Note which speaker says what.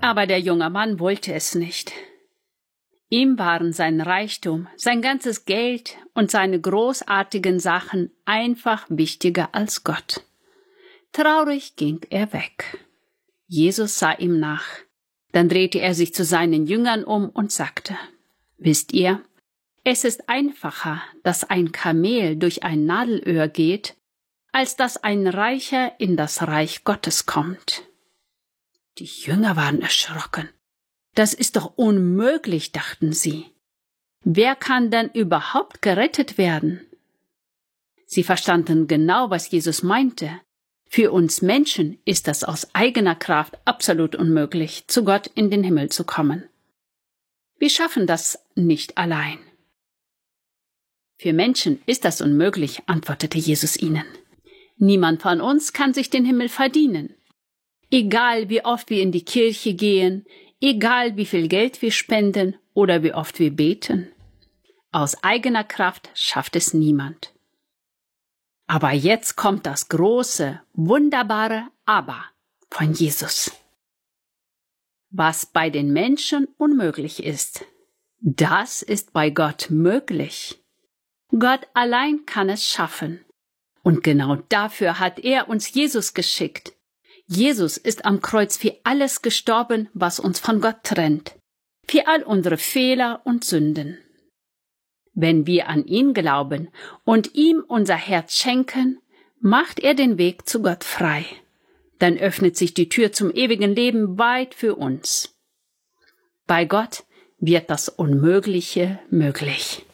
Speaker 1: Aber der junge Mann wollte es nicht. Ihm waren sein Reichtum, sein ganzes Geld und seine großartigen Sachen einfach wichtiger als Gott. Traurig ging er weg. Jesus sah ihm nach. Dann drehte er sich zu seinen Jüngern um und sagte: Wisst ihr, es ist einfacher, dass ein Kamel durch ein Nadelöhr geht, als dass ein Reicher in das Reich Gottes kommt. Die Jünger waren erschrocken. Das ist doch unmöglich, dachten sie. Wer kann denn überhaupt gerettet werden? Sie verstanden genau, was Jesus meinte. Für uns Menschen ist es aus eigener Kraft absolut unmöglich, zu Gott in den Himmel zu kommen. Wir schaffen das nicht allein. Für Menschen ist das unmöglich, antwortete Jesus ihnen. Niemand von uns kann sich den Himmel verdienen. Egal wie oft wir in die Kirche gehen, egal wie viel Geld wir spenden oder wie oft wir beten. Aus eigener Kraft schafft es niemand. Aber jetzt kommt das große, wunderbare Aber von Jesus. Was bei den Menschen unmöglich ist, das ist bei Gott möglich. Gott allein kann es schaffen. Und genau dafür hat er uns Jesus geschickt. Jesus ist am Kreuz für alles gestorben, was uns von Gott trennt, für all unsere Fehler und Sünden. Wenn wir an ihn glauben und ihm unser Herz schenken, macht er den Weg zu Gott frei. Dann öffnet sich die Tür zum ewigen Leben weit für uns. Bei Gott wird das Unmögliche möglich.